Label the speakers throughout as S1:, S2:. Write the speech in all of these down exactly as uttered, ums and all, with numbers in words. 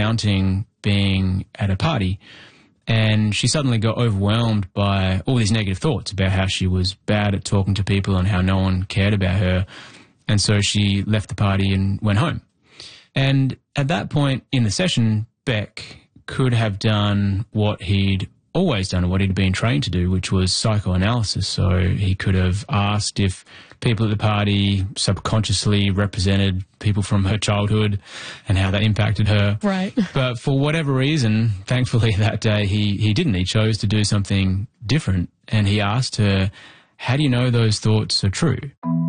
S1: recounting being at a party, and she suddenly got overwhelmed by all these negative thoughts about how she was bad at talking to people and how no one cared about her. And so she left the party and went home. And at that point in the session, Beck could have done what he'd always done, or what he'd been trained to do, which was psychoanalysis. So he could have asked if people at the party subconsciously represented people from her childhood and how that impacted her.
S2: Right.
S1: But for whatever reason, thankfully that day he, he didn't. He chose to do something different. And he asked her, how do you know those thoughts are true?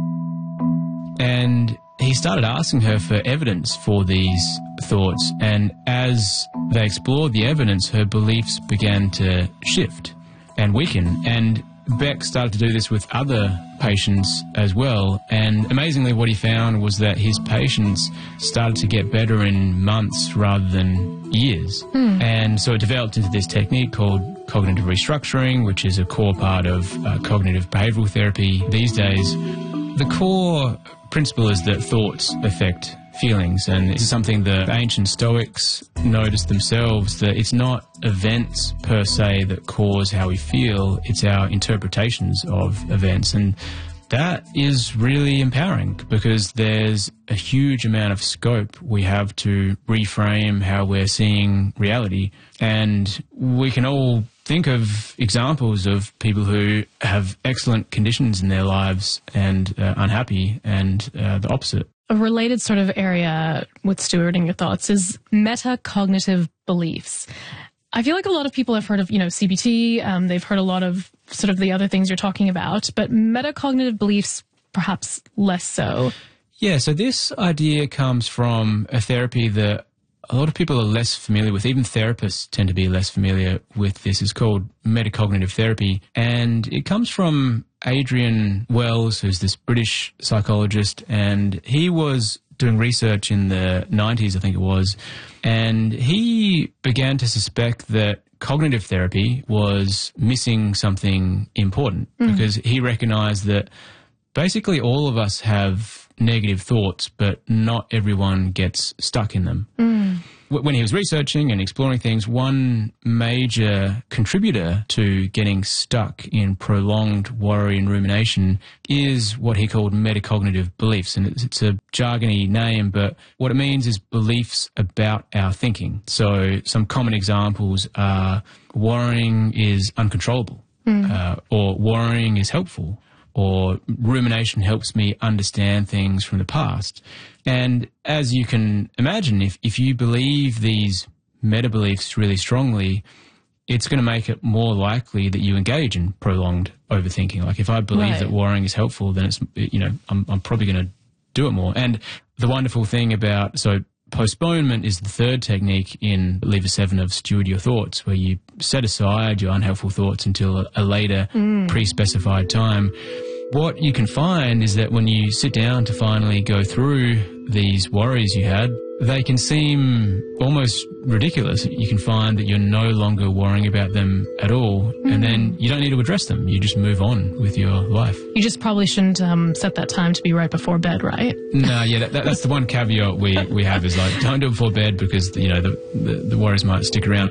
S1: And he started asking her for evidence for these thoughts, and as they explored the evidence, her beliefs began to shift and weaken. And Beck started to do this with other patients as well, and amazingly what he found was that his patients started to get better in months rather than years. Mm. And so it developed into this technique called cognitive restructuring, which is a core part of uh, cognitive behavioural therapy these days. The core principle is that thoughts affect feelings, and this is something the ancient Stoics noticed themselves, that it's not events per se that cause how we feel, it's our interpretations of events. And that is really empowering because there's a huge amount of scope we have to reframe how we're seeing reality. And we can all think of examples of people who have excellent conditions in their lives and uh, unhappy, and uh, the opposite.
S2: A related sort of area with stewarding your thoughts is metacognitive beliefs. I feel like a lot of people have heard of, you know, C B T. Um, they've heard a lot of sort of the other things you're talking about, but metacognitive beliefs perhaps less so.
S1: Yeah, so this idea comes from a therapy that a lot of people are less familiar with. Even therapists tend to be less familiar with this. It's called metacognitive therapy, and it comes from Adrian Wells, who's this British psychologist, and he was doing research in the nineties, I think it was, and he began to suspect that cognitive therapy was missing something important mm. because he recognized that basically all of us have negative thoughts, but not everyone gets stuck in them. Mm. When he was researching and exploring things, one major contributor to getting stuck in prolonged worry and rumination is what he called metacognitive beliefs. And it's, it's a jargony name, but what it means is beliefs about our thinking. So some common examples are worrying is uncontrollable, mm. uh, or worrying is helpful, or rumination helps me understand things from the past. And as you can imagine, if, if you believe these meta-beliefs really strongly, it's going to make it more likely that you engage in prolonged overthinking. Like if I believe right. that worrying is helpful, then it's, you know, I'm, I'm probably going to do it more. And the wonderful thing about, so postponement is the third technique in Lever seven of Steward Your Thoughts, where you set aside your unhelpful thoughts until a, a later mm. pre-specified time. What you can find is that when you sit down to finally go through these worries you had, they can seem almost ridiculous. You can find that you're no longer worrying about them at all, mm. and then you don't need to address them. You just move on with your life.
S2: You just probably shouldn't um, set that time to be right before bed, right?
S1: No, yeah, that, that, that's the one caveat we, we have is like, don't do it before bed because, you know, the, the, the worries might stick around.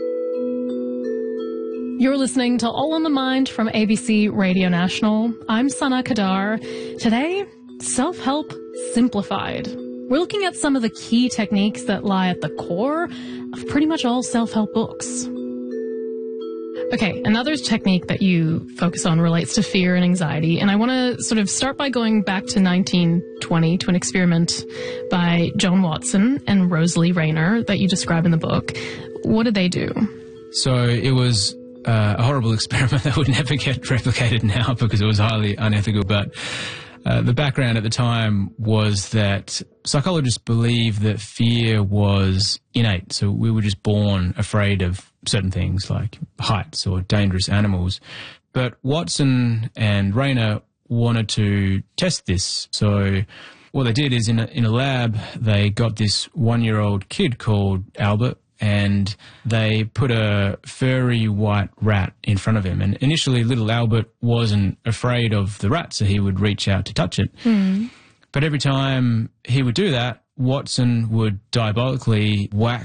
S2: You're listening to All on the Mind from A B C Radio National. I'm Sana Kadar. Today, self-help simplified. We're looking at some of the key techniques that lie at the core of pretty much all self-help books. Okay, another technique that you focus on relates to fear and anxiety, and I want to sort of start by going back to nineteen twenty to an experiment by Joan Watson and Rosalie Rayner that you describe in the book. What did they do?
S1: So it was Uh, a horrible experiment that would never get replicated now because it was highly unethical. But uh, the background at the time was that psychologists believed that fear was innate. So we were just born afraid of certain things like heights or dangerous animals. But Watson and Rayner wanted to test this. So what they did is in a, in a lab, they got this one-year-old kid called Albert, and they put a furry white rat in front of him. And initially, little Albert wasn't afraid of the rat, so he would reach out to touch it. Mm. But every time he would do that, Watson would diabolically whack